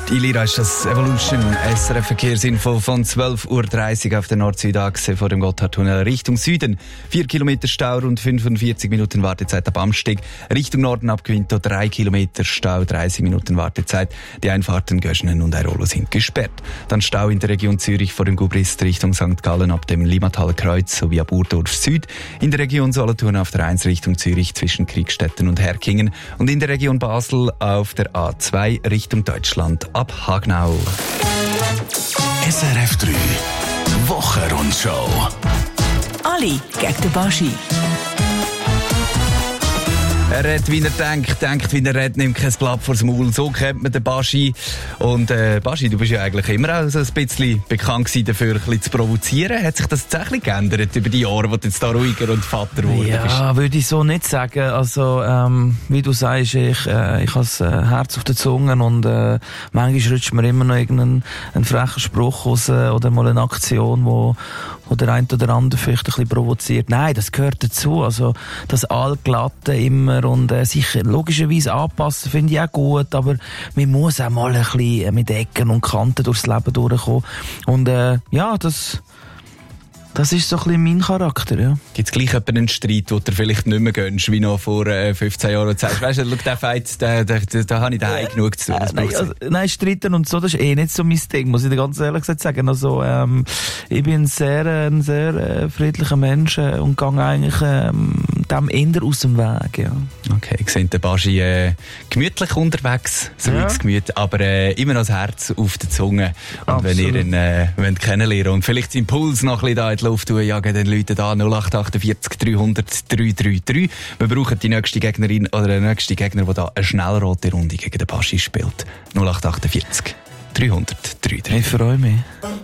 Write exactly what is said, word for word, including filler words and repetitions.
Die Lira ist das Evolution S R F-Verkehrsinfo von zwölf Uhr dreißig auf der Nord-Süd-Achse vor dem Gotthardtunnel Richtung Süden. Vier Kilometer Stau, rund fünfundvierzig Minuten Wartezeit ab Amsteg. Richtung Norden ab Quinto drei Kilometer Stau, dreißig Minuten Wartezeit. Die Einfahrten Göschenen und Airolo sind gesperrt. Dann Stau in der Region Zürich vor dem Gubrist Richtung Sankt Gallen ab dem Limmataler Kreuz sowie ab Urdorf Süd. In der Region Solothurn auf der eins Richtung Zürich zwischen Kriegstetten und Herkingen. Und in der Region Basel auf der A zwei Richtung Deutschland ab Hagnau. S R F drei Wochenrundschau. Ali gegen den Baschi. Er redet, wie er denkt, denkt, wie er redet, nimmt kein Blatt vors Maul. So kennt man den Baschi. Und äh, Baschi, du bist ja eigentlich immer auch so ein bisschen bekannt gewesen dafür, ein bisschen zu provozieren. Hat sich das tatsächlich geändert über die Jahre, wo du jetzt da ruhiger und Vater geworden ja, bist? Ja, würde ich so nicht sagen. Also, ähm, wie du sagst, ich, äh, ich habe das äh, Herz auf der Zunge und äh, manchmal rutscht mir immer noch irgendein ein frecher Spruch raus oder mal eine Aktion, wo, wo der eine oder andere vielleicht ein bisschen provoziert. Nein, das gehört dazu. Also, das Allglatte immer und äh, sich logischerweise anpassen, finde ich auch gut, aber man muss auch mal ein bisschen mit Ecken und Kanten durchs Leben durchkommen. Und äh, ja, das, das ist so ein bisschen mein Charakter, ja. Gibt es gleich einen Streit, den du vielleicht nicht mehr gönnst, wie noch vor äh, fünfzehn Jahren und sagst, weißt du, schau, der Fight, da, da, da, da habe ich daheim genug zu tun. Äh, nein, also, nein, streiten und so, das ist eh nicht so mein Ding, muss ich dir ganz ehrlich gesagt sagen. Also, ähm, ich bin ein sehr, ein sehr äh, friedlicher Mensch äh, und gehe eigentlich ähm, dem eher aus dem Weg, ja. Okay, ich sehe den Baschi äh, gemütlich unterwegs, so Ja. wie das Gemüt, aber äh, immer noch das Herz auf der Zunge. Und Absolut. wenn ihr ihn äh, wollt kennenlernen und vielleicht seinen Puls noch ein bisschen da in die Luft tun, ja, dann Leute da null acht acht vier dreihundert drei drei drei. Wir brauchen die nächste Gegnerin oder den nächsten Gegner, der da eine schnellrote Runde gegen den Baschi spielt. null acht acht vier dreihundert drei drei drei. Ich freue mich.